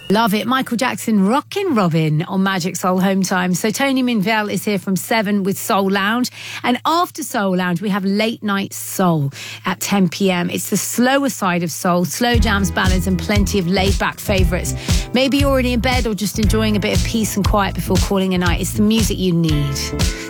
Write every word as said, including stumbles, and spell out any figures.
Love it. Michael Jackson, Rockin' Robin on Magic Soul Home Time. So Tony Minville is here from seven with Soul Lounge. And after Soul Lounge, we have Late Night Soul at ten p.m. It's the slower side of soul, slow jams, ballads, and plenty of laid-back favourites. Maybe you're already in bed or just enjoying a bit of peace and quiet before calling a night. It's the music you need.